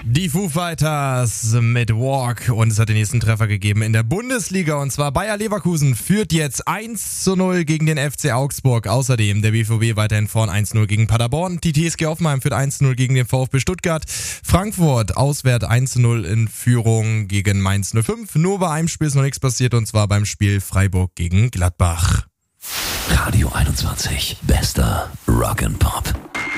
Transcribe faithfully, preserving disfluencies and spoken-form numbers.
Die Foo Fighters mit Walk und es hat den nächsten Treffer gegeben in der Bundesliga und zwar Bayer Leverkusen führt jetzt eins zu null gegen den F C Augsburg. Außerdem der B V B weiterhin vorn eins zu null gegen Paderborn. Die T S G Hoffenheim führt eins zu null gegen den VfB Stuttgart. Frankfurt auswärts eins zu null in Führung gegen Mainz null fünf. Nur bei einem Spiel ist noch nichts passiert und zwar beim Spiel Freiburg gegen Gladbach. Radio einundzwanzig, bester Rock and Pop.